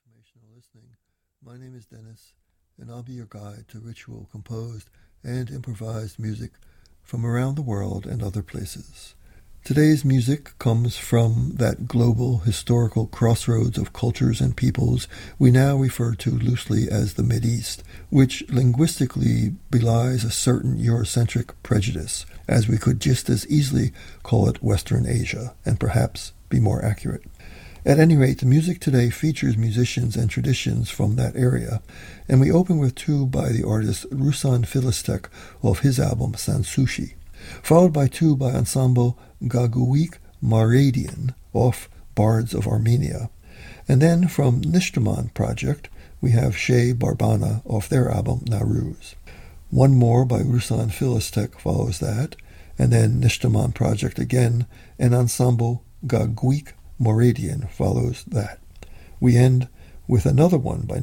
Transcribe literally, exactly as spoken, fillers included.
Transformational Listening. My name is Dennis, and I'll be your guide to ritual, composed, and improvised music from around the world and other places. Today's music comes from that global historical crossroads of cultures and peoples we now refer to loosely as the Mideast, which linguistically belies a certain Eurocentric prejudice, as we could just as easily call it Western Asia, and perhaps be more accurate. At any rate, the music today features musicians and traditions from that area, and we open with two by the artist Ruslan Filistek off his album Sanssouci, followed by two by ensemble Gagouik Mouradian off Bards of Armenia, and then from Nishtaman Project we have Shea Barbana off their album Naruz. One more by Ruslan Filistek follows that, and then Nishtaman Project again, and ensemble Gagouik Mouradian follows that. We end with another one by